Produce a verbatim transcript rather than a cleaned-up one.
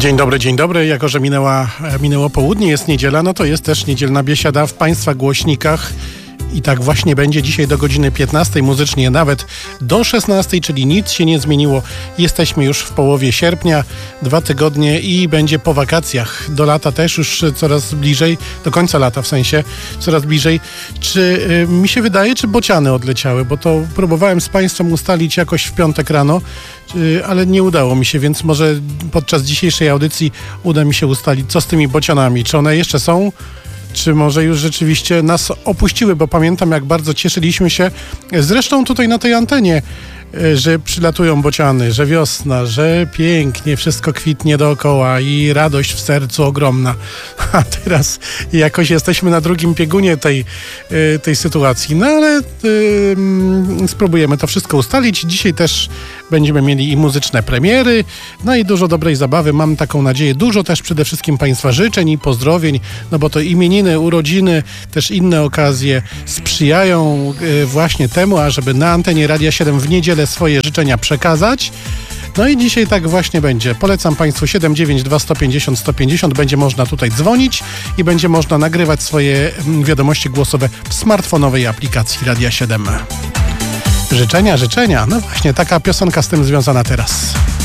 Dzień dobry, dzień dobry. Jako że minęła, minęło południe, jest niedziela, no to jest też niedzielna biesiada w Państwa głośnikach. I tak właśnie będzie dzisiaj do godziny piętnastej, muzycznie nawet do szesnastej, czyli nic się nie zmieniło. Jesteśmy już w połowie sierpnia, dwa tygodnie i będzie po wakacjach. Do lata też już coraz bliżej, do końca lata w sensie, coraz bliżej. Czy y, mi się wydaje, czy bociany odleciały? Bo to próbowałem z Państwem ustalić jakoś w piątek rano, y, ale nie udało mi się, więc może podczas dzisiejszej audycji uda mi się ustalić, co z tymi bocianami. Czy one jeszcze są? Czy może już rzeczywiście nas opuściły, bo pamiętam, jak bardzo cieszyliśmy się, zresztą tutaj na tej antenie, że przylatują bociany, że wiosna, że pięknie, wszystko kwitnie dookoła i radość w sercu ogromna. A teraz jakoś jesteśmy na drugim biegunie tej, tej sytuacji. No ale yy, spróbujemy to wszystko ustalić. Dzisiaj też będziemy mieli i muzyczne premiery, no i dużo dobrej zabawy. Mam taką nadzieję. Dużo też przede wszystkim Państwa życzeń i pozdrowień, no bo to imieniny, urodziny, też inne okazje sprzyjają yy, właśnie temu, ażeby na antenie Radia siedem w niedzielę swoje życzenia przekazać. No i dzisiaj tak właśnie będzie. Polecam Państwu siedem dziewięć dwa sto pięćdziesiąt sto pięćdziesiąt. Będzie można tutaj dzwonić i będzie można nagrywać swoje wiadomości głosowe w smartfonowej aplikacji Radia siedem. Życzenia, życzenia. No właśnie, taka piosenka z tym związana teraz.